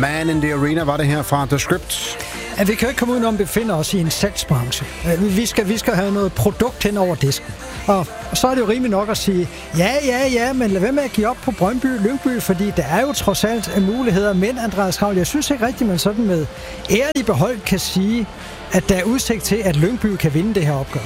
Man in the Arena var det her fra The Script. At vi kan jo ikke komme udenom, befinder os i en salgsbranche. Vi skal have noget produkt hen over disken. Og så er det jo rimeligt nok at sige, ja, men lad være med at give op på Lyngby, fordi der er jo trods alt muligheder. Men Andreas Kravl, jeg synes ikke rigtigt, man sådan med æret i behold kan sige, at der er udsigt til, at Lyngby kan vinde det her opgør.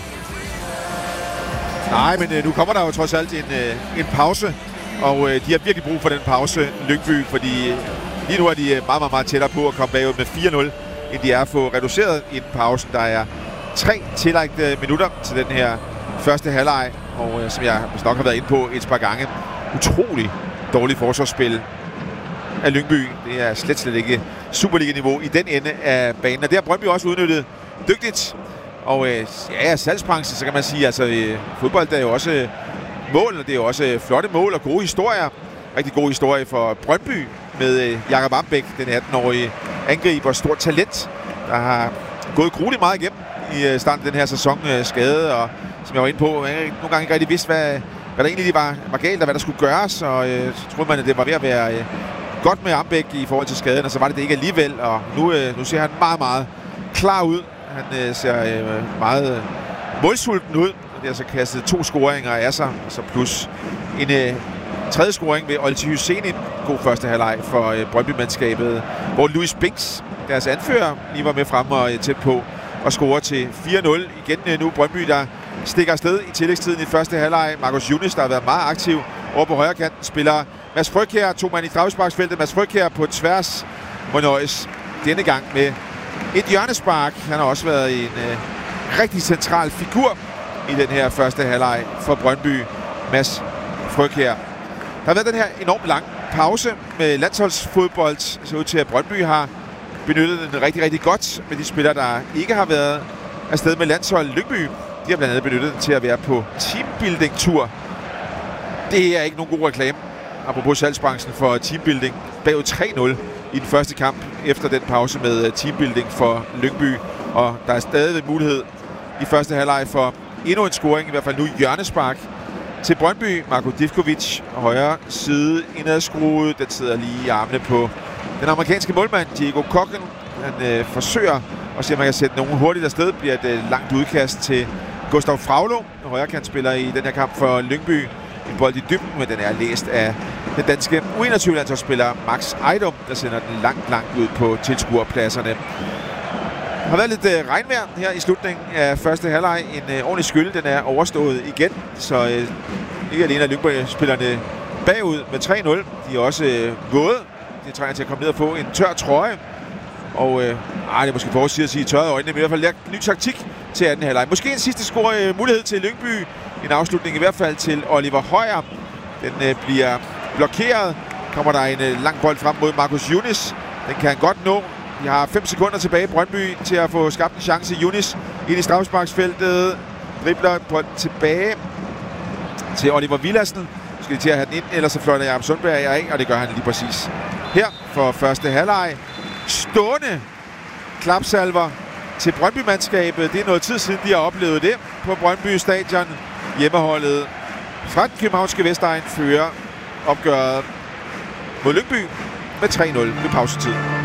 Nej, men nu kommer der jo trods alt en pause, og de har virkelig brug for den pause, Lyngby, fordi lige nu er de meget, meget tættere på at komme bagud med 4-0, end de er at få reduceret i den pausen. Der er 3 tillagte minutter til den her første halvleg, og som jeg nok har været inde på et par gange, utrolig dårligt forsvarsspil af Lyngby. Det er slet ikke Superliga-niveau i den ende af banen, og det har Brøndby også udnyttet dygtigt. Og salgsbranchen, så kan man sige, altså fodbold er jo også mål, og det er jo også flotte mål og gode historier. Rigtig god historie for Brøndby med Jakob Ambæk, den 18-årige angriber, stort talent, der har gået grueligt meget igennem i starten af den her sæson, skade, og som jeg var inde på, nogle gange ikke rigtig vidste, hvad der egentlig var galt, og hvad der skulle gøres, og så troede man, at det var ved at være godt med Ambæk i forhold til skaden, og så var det ikke alligevel, og nu ser han meget, meget klar ud. Han ser meget målsulten ud. Det har altså kastet 2 scoringer af sig, og så plus en tredje scoring ved Olti Hüseyin. God første halvleg for Brøndby-mandskabet, hvor Louis Binks, deres anfører, lige var med frem og tæt på at score til 4-0. Igen nu Brøndby, der stikker afsted i tillægstiden i første halvleg. Marcus Younis, der har været meget aktiv over på højre kanten, spiller Mads Frøkjær, 2 mand i straffesparksfeltet. Mads Frøkjær på tværs må nøjes denne gang med et hjørnespark. Han har også været en rigtig central figur i den her første halvleg for Brøndby, Mads Frøkjær. Der har været den her enormt lang pause med landsholdsfodbold. Det ser ud til, at Brøndby har benyttet den rigtig, rigtig godt med de spillere, der ikke har været afsted med landshold. Lyngby, de har blandt andet benyttet den til at være på teambuilding-tur. Det er ikke nogen god reklame, apropos salgsbranchen, for teambuilding. Bagud 3-0 i den første kamp efter den pause med teambuilding for Lyngby. Og der er stadig mulighed i første halvleg for endnu en scoring, i hvert fald nu hjørnespark til Brøndby. Marko Divkovic, højre side, indadskruet. Den sidder lige i armene på den amerikanske målmand, Diego Cocken. Han forsøger at se, om man kan sætte nogen hurtigt afsted. Bliver et langt udkast til Gustav Fraglo, højrekantspiller i den her kamp for Lyngby. En bold i dybden, men den er læst af den danske U21-landsholdsspiller Max Ejdom, der sender den langt ud på tilskuerpladserne. Der har været lidt regnvejr her i slutningen af første halvleg. En ordentlig skyld, den er overstået igen, så ikke alene er Lyngby-spillerne bagud med 3-0. De er også våde. De trænger til at komme ned og få en tør trøje. Og det er måske for at sige tørret øjnene, men i hvert fald lært ny taktik til anden halvleg. Måske en sidste score mulighed til Lyngby. En afslutning i hvert fald til Oliver Højer. Den bliver blokeret. Kommer der en lang bold frem mod Marcus Younis. Den kan han godt nå. De har 5 sekunder tilbage i Brøndby til at få skabt en chance. Younis ind i straffesparksfeltet. Dribler bolden tilbage til Oliver Villadsen. Skal de til at have den ind, ellers så fløjter Jakob Sundberg af, og det gør han lige præcis her for første halvleg. Stående klapsalver til Brøndby-mandskabet. Det er noget tid siden, de har oplevet det på Brøndby Stadion. Hjemmeholdet fra den københavnske Vestegn fører opgøret mod Lyngby med 3-0 ved pausetid.